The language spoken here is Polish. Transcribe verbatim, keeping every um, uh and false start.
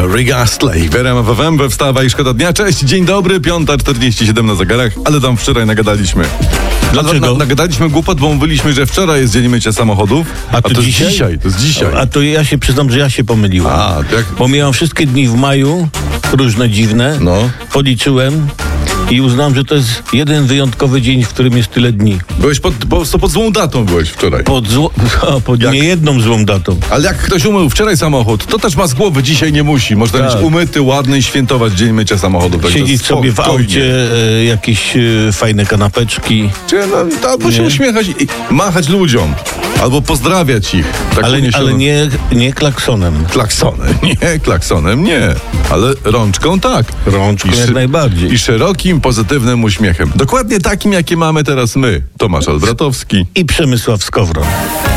Rick Astley, w R M F F M, we Wstawa i Szkoda Dnia. Cześć, dzień dobry, piąta czterdzieści siedem na zegarach, ale tam wczoraj nagadaliśmy. Dlaczego? Na, nagadaliśmy głupot, bo mówiliśmy, że wczoraj jest dzień mycia samochodów, a, A to, to jest dzisiaj? dzisiaj, to jest dzisiaj. A to ja się przyznam, że ja się pomyliłem. A, jak? Bo miałem wszystkie dni w maju, różne dziwne, No. policzyłem i uznałem, że to jest jeden wyjątkowy dzień, w którym jest tyle dni. Byłeś pod, po, pod złą datą byłeś wczoraj. Pod, zło, o, pod Jak? niejedną złą datą. Ale jak ktoś umył wczoraj samochód, to też ma z głowy, dzisiaj nie musi. Można Tak. mieć umyty, ładny i świętować dzień mycia samochodu. Tak Siedzieć sobie w aucie, e, jakieś e, fajne kanapeczki. Czy, no, albo się Nie. uśmiechać i machać ludziom. Albo pozdrawiać ich. Tak Ale, uniesiono. ale nie, nie klaksonem. Klaksonem, nie, klaksonem nie, ale rączką tak. Rączką jak szy- najbardziej. I szerokim, pozytywnym uśmiechem. Dokładnie takim, jakie mamy teraz my. Tomasz Albratowski. I Przemysław Skowron.